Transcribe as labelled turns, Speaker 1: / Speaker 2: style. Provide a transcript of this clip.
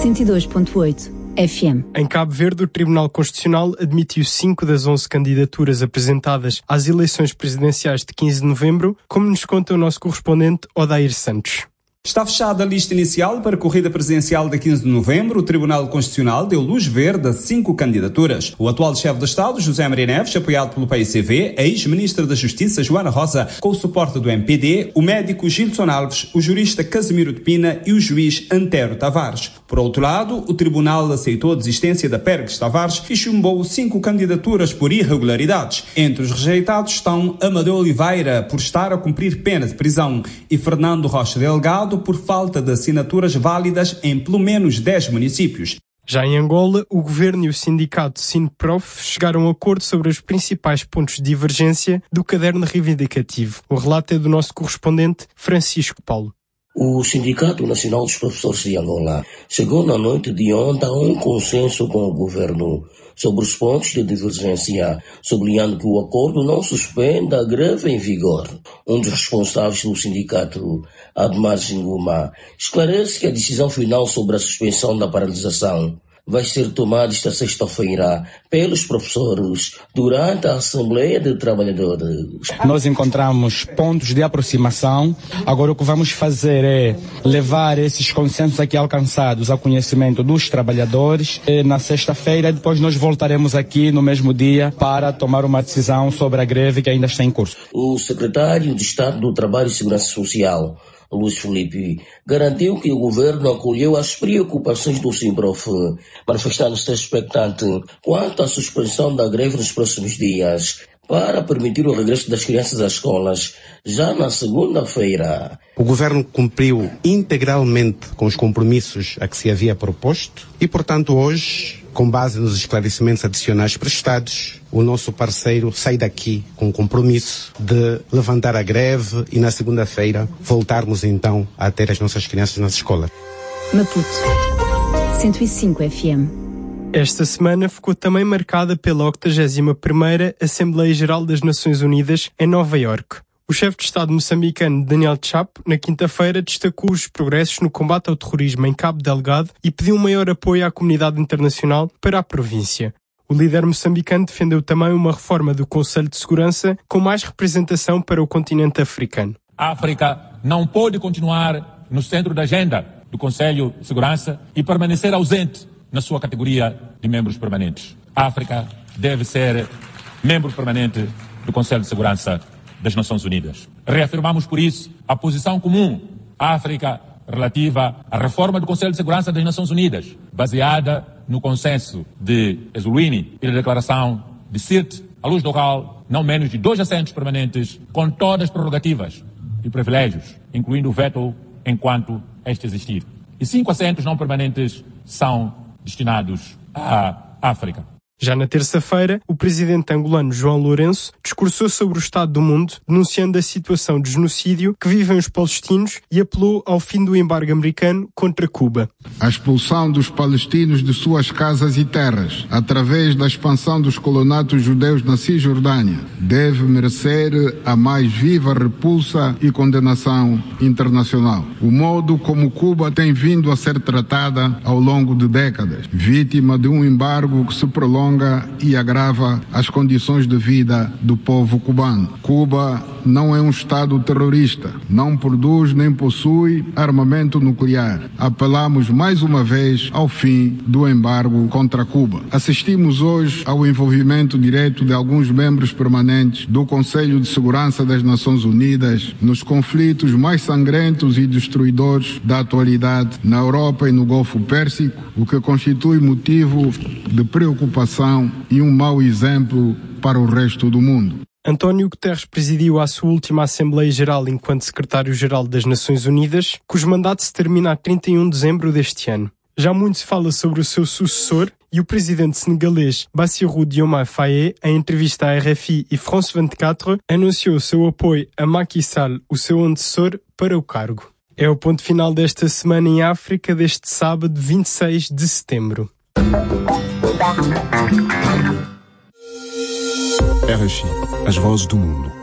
Speaker 1: 102.8 FM.
Speaker 2: Em Cabo Verde, o Tribunal Constitucional admitiu 5 das 11 candidaturas apresentadas às eleições presidenciais de 15 de novembro, como nos conta o nosso correspondente Odair Santos.
Speaker 3: Está fechada a lista inicial para a corrida presidencial de 15 de novembro. O Tribunal Constitucional deu luz verde a 5 candidaturas. O atual chefe de Estado, José Maria Neves, apoiado pelo PICV, a ex-ministra da Justiça, Joana Rosa, com o suporte do MPD, o médico Gilson Alves, o jurista Casimiro de Pina e o juiz Antero Tavares. Por outro lado, o Tribunal aceitou a desistência da Pérez Tavares e chumbou 5 candidaturas por irregularidades. Entre os rejeitados estão Amadeu Oliveira, por estar a cumprir pena de prisão, e Fernando Rocha Delgado, por falta de assinaturas válidas em pelo menos 10 municípios.
Speaker 2: Já em Angola, o governo e o sindicato SINPROF chegaram a acordo sobre os principais pontos de divergência do caderno reivindicativo. O relato é do nosso correspondente Francisco Paulo.
Speaker 4: O Sindicato Nacional dos Professores de Angola chegou na noite de ontem a um consenso com o governo sobre os pontos de divergência, sublinhando que o acordo não suspende a greve em vigor. Um dos responsáveis do sindicato, Admar Ginguma, esclarece que a decisão final sobre a suspensão da paralisação vai ser tomada esta sexta-feira pelos professores durante a Assembleia de Trabalhadores.
Speaker 5: Nós encontramos pontos de aproximação. Agora o que vamos fazer é levar esses consensos aqui alcançados ao conhecimento dos trabalhadores. Na sexta-feira, depois nós voltaremos aqui no mesmo dia para tomar uma decisão sobre a greve que ainda está em curso. O
Speaker 4: secretário de Estado do Trabalho e Segurança Social, Luís Filipe, garantiu que o governo acolheu as preocupações do SINPROF, manifestando-se expectante quanto à suspensão da greve nos próximos dias, para permitir o regresso das crianças às escolas já na segunda-feira.
Speaker 6: O governo cumpriu integralmente com os compromissos a que se havia proposto e, portanto, hoje, com base nos esclarecimentos adicionais prestados, o nosso parceiro sai daqui com o compromisso de levantar a greve e na segunda-feira voltarmos então a ter as nossas crianças nas escolas.
Speaker 1: Maputo 105 FM.
Speaker 2: Esta semana ficou também marcada pela 81ª Assembleia Geral das Nações Unidas em Nova Iorque. O chefe de Estado moçambicano Daniel Chapo, na quinta-feira, destacou os progressos no combate ao terrorismo em Cabo Delgado e pediu um maior apoio à comunidade internacional para a província. O líder moçambicano defendeu também uma reforma do Conselho de Segurança com mais representação para o continente africano.
Speaker 7: A África não pode continuar no centro da agenda do Conselho de Segurança e permanecer ausente na sua categoria de membros permanentes. A África deve ser membro permanente do Conselho de Segurança das Nações Unidas. Reafirmamos, por isso, a posição comum à África relativa à reforma do Conselho de Segurança das Nações Unidas, baseada no consenso de Eswatini e da declaração de Sirte, à luz do qual não menos de 2 assentos permanentes, com todas as prerrogativas e privilégios, incluindo o veto enquanto este existir. E 5 assentos não permanentes são destinados à África.
Speaker 2: Já na terça-feira, o presidente angolano João Lourenço discursou sobre o estado do mundo, denunciando a situação de genocídio que vivem os palestinos e apelou ao fim do embargo americano contra Cuba.
Speaker 8: A expulsão dos palestinos de suas casas e terras, através da expansão dos colonatos judeus na Cisjordânia, deve merecer a mais viva repulsa e condenação internacional. O modo como Cuba tem vindo a ser tratada ao longo de décadas, vítima de um embargo que se prolonga e agrava as condições de vida do povo cubano. Cuba não é um Estado terrorista, não produz nem possui armamento nuclear. Apelamos mais uma vez ao fim do embargo contra Cuba. Assistimos hoje ao envolvimento direto de alguns membros permanentes do Conselho de Segurança das Nações Unidas nos conflitos mais sangrentos e destruidores da atualidade na Europa e no Golfo Pérsico, o que constitui motivo de preocupação e um mau exemplo para o resto do mundo.
Speaker 2: António Guterres presidiu a sua última Assembleia Geral enquanto Secretário-Geral das Nações Unidas, cujo mandato se termina a 31 de dezembro deste ano. Já muito se fala sobre o seu sucessor e o presidente senegalês Bassirou Diomaye Faye, em entrevista à RFI e France 24, anunciou o seu apoio a Macky Sall, o seu antecessor, para o cargo. É o ponto final desta semana em África, deste sábado 26 de setembro.
Speaker 9: RFI, as vozes do mundo.